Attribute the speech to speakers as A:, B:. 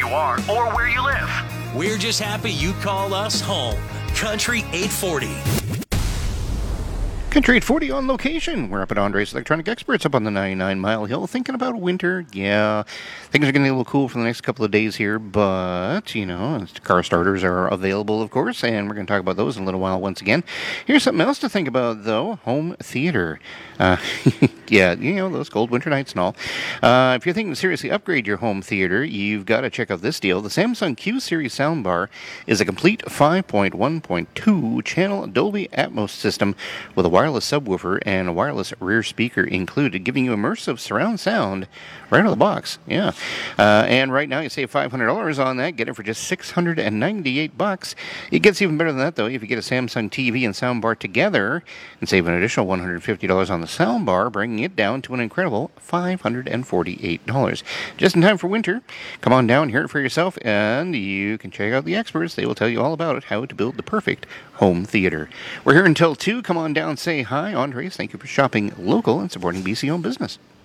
A: you are or where you live.
B: We're just happy you call us home. Country 840.
C: Country 840 on location. We're up at Andre's Electronic Experts up on the 99 Mile Hill. Thinking about winter. Yeah, things are going to get a little cool for the next couple of days here, but, you know, car starters are available, of course, and we're going to talk about those in a little while once again. Here's something else to think about, though. Home theater. Yeah, you know, those cold winter nights and all. If you're thinking to seriously upgrade your home theater, you've got to check out this deal. The Samsung Q-Series soundbar is a complete 5.1.2 channel Dolby Atmos system with a wireless subwoofer and a wireless rear speaker included, giving you immersive surround sound right out of the box. Yeah. And right now you save $500 on that. Get it for just $698. It gets even better than that, though, if you get a Samsung TV and soundbar together and save an additional $150 on the soundbar, bringing it down to an incredible $548. Just in time for winter. Come on down, hear it for yourself, and you can check out the experts. They will tell you all about it, how to build the perfect home theater. We're here until 2. Come on down, say hi. Andres, thank you for shopping local and supporting BC-owned business.